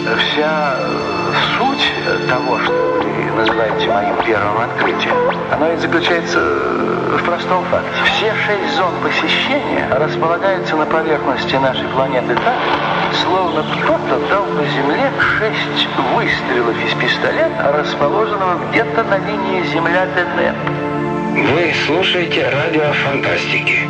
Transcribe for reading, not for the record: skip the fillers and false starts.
Вся суть того, что вы называете моим первым открытием, она ведь заключается в простом факте. Все 6 зон посещения располагаются на поверхности нашей планеты так, словно кто-то дал по Земле 6 выстрелов из пистолета, расположенного где-то на линии Земля-ТН. Вы слушаете радио фантастики.